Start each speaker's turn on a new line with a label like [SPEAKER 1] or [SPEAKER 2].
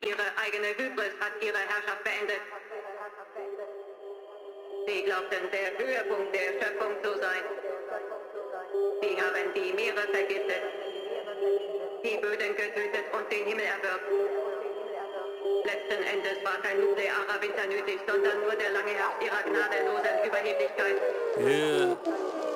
[SPEAKER 1] Ihre eigene Hybris hat ihre Herrschaft beendet. Sie glaubten, der Höhepunkt der Schöpfung zu sein. Sie haben die Meere vergiftet, die Böden getötet und den Himmel erwürgt. Letzten Endes war kein nuklearer Winter nötig, sondern nur der lange Herbst ihrer gnadenlosen Überheblichkeit.
[SPEAKER 2] Yeah.